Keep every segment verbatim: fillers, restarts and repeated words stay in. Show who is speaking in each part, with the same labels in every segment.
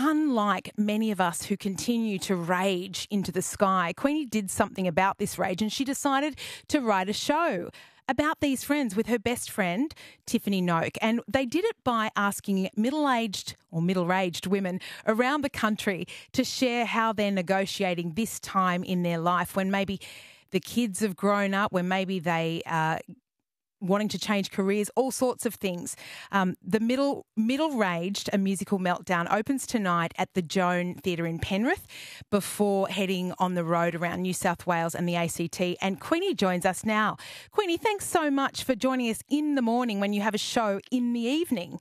Speaker 1: unlike many of us who continue to rage into the sky, Queenie did something about this rage and she decided to write a show about these friends with her best friend, Tiffany Noak. And they did it by asking middle-aged or middle-aged women around the country to share how they're negotiating this time in their life when maybe the kids have grown up, when maybe they are wanting to change careers, all sorts of things. Um, the Middle Middle Raged, a musical meltdown, opens tonight at the Joan Theatre in Penrith before heading on the road around New South Wales and the A C T. And Queenie joins us now. Queenie, thanks so much for joining us in the morning when you have a show in the evening.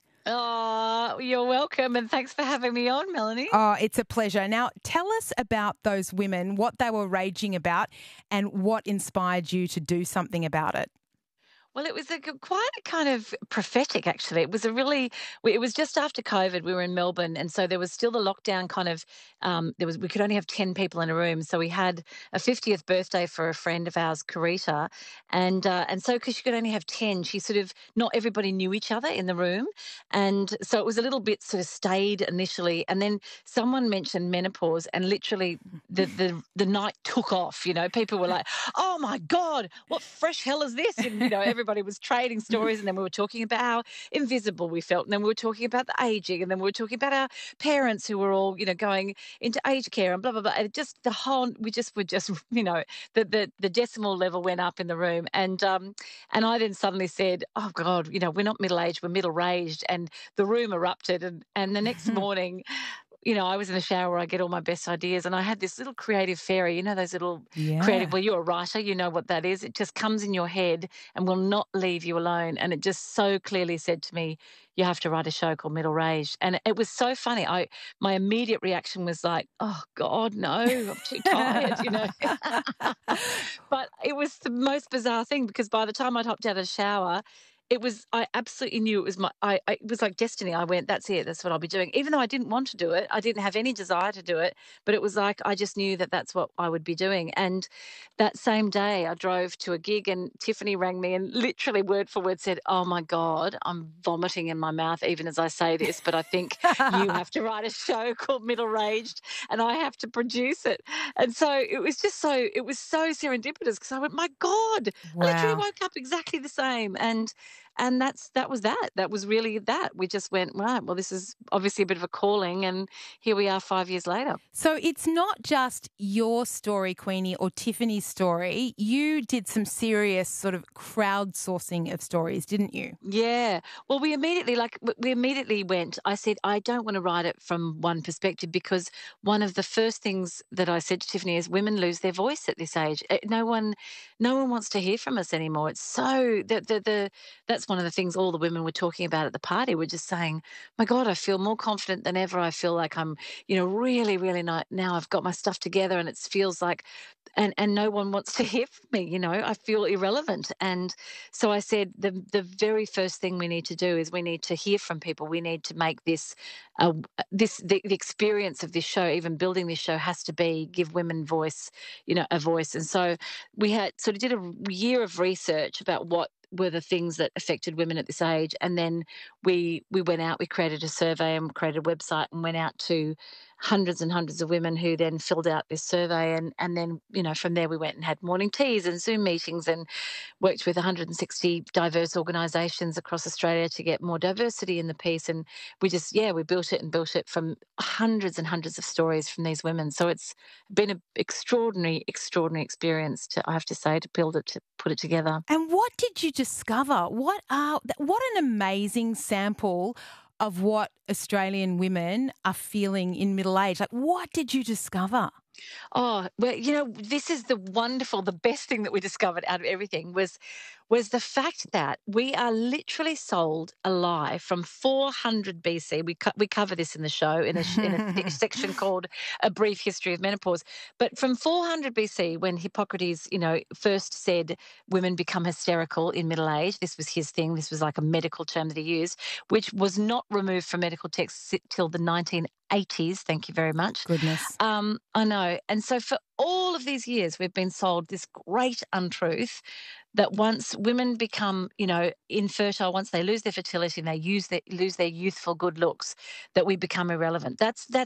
Speaker 2: Oh, you're welcome, and thanks for having me on, Melanie.
Speaker 1: Oh, it's a pleasure. Now, tell us about those women, what they were raging about and what inspired you to do something about it.
Speaker 2: Well, it was a g- quite a kind of prophetic, actually. It was a really, we- it was just after COVID. We were in Melbourne, and so there was still the lockdown kind of. Um, there was we could only have ten people in a room, so we had a fiftieth birthday for a friend of ours, Karita, and uh, and so because she could only have ten, she sort of not everybody knew each other in the room, and so it was a little bit sort of stayed initially, and then someone mentioned menopause, and literally the the the night took off. You know, people were like, "Oh my God, what fresh hell is this?" And you know, everybody was trading stories, and then we were talking about how invisible we felt, and then we were talking about the aging, and then we were talking about our parents who were all, you know, going into aged care and blah blah blah. And it just the whole we just were just you know the the the decimal level went up in the room, and um and I then suddenly said, "Oh God, you know, we're not middle aged, we're middle raged," and the room erupted, and and the next morning. You know, I was in the shower where I get all my best ideas, and I had this little creative fairy, you know, those little creative,
Speaker 1: Yeah.
Speaker 2: well, you're a writer, you know what that is. It just comes in your head and will not leave you alone. And it just so clearly said to me, you have to write a show called Middle Raged. And it was so funny. I My immediate reaction was like, oh God, no, I'm too tired, you know. But it was the most bizarre thing because by the time I'd hopped out of the shower, it was I absolutely knew it was my I, I it was like destiny. I went, that's it, that's what I'll be doing. Even though I didn't want to do it, I didn't have any desire to do it, but it was like I just knew that that's what I would be doing. And that same day, I drove to a gig, and Tiffany rang me and literally word for word said, "Oh my God, I'm vomiting in my mouth even as I say this, but I think you have to write a show called Middle Raged, and I have to produce it." And so it was just so it was so serendipitous because I went, "My God, I literally
Speaker 1: Wow.
Speaker 2: woke up exactly the same." And and that's that was that. That was really that. We just went, right, well, this is obviously a bit of a calling, and here we are five years later.
Speaker 1: So it's not just your story, Queenie, or Tiffany's story. You did some serious sort of crowdsourcing of stories, didn't you?
Speaker 2: Yeah. Well, we immediately, like, w- we immediately went, I said, I don't want to write it from one perspective because one of the first things that I said to Tiffany is women lose their voice at this age. Uh, No one, no one wants to hear from us anymore. It's so, the, the, the, that's one of the things all the women were talking about at the party. We're just saying, my God, I feel more confident than ever. I feel like I'm, you know, really, really not, now I've got my stuff together, and it feels like, and, and no one wants to hear from me, you know, I feel irrelevant. And so I said the the very first thing we need to do is we need to hear from people. We need to make this uh, this the, the experience of this show, even building this show, has to be give women voice, you know, a voice. And so we had sort of did a year of research about what were the things that affected women at this age, and then we we went out, we created a survey and created a website and went out to hundreds and hundreds of women who then filled out this survey, and and then you know from there we went and had morning teas and Zoom meetings and worked with one hundred sixty diverse organisations across Australia to get more diversity in the piece. And we just, yeah, we built it and built it from hundreds and hundreds of stories from these women. So it's been an extraordinary, extraordinary experience to, I have to say, to build it, to put it together.
Speaker 1: And what did you discover? What are what an amazing sample of what Australian women are feeling in middle age. Like, what did you discover?
Speaker 2: Oh, well, you know, this is the wonderful, the best thing that we discovered out of everything was was the fact that we are literally sold alive from four hundred B C. We co- we cover this in the show in a sh- in a th- section called A Brief History of Menopause. But from four hundred B C, when Hippocrates, you know, first said women become hysterical in middle age, this was his thing. This was like a medical term that he used, which was not removed from medical texts till the nineteen eighties. Thank you very much.
Speaker 1: Goodness.
Speaker 2: Um, I know. And so for all of these years, we've been sold this great untruth that once women become, you know, infertile, once they lose their fertility and they use their, lose their youthful good looks, that we become irrelevant. That's that